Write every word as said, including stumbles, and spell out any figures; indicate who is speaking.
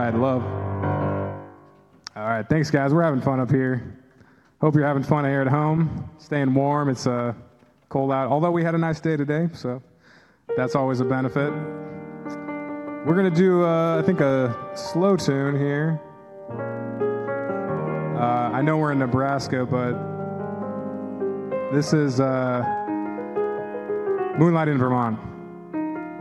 Speaker 1: right, love. All right, thanks, guys. We're having fun up here. Hope you're having fun here at home, staying warm. It's uh, cold out, although we had a nice day today, so that's always a benefit. We're going to do, uh, I think, a slow tune here. Uh, I know we're in Nebraska, but this is uh, Moonlight in Vermont.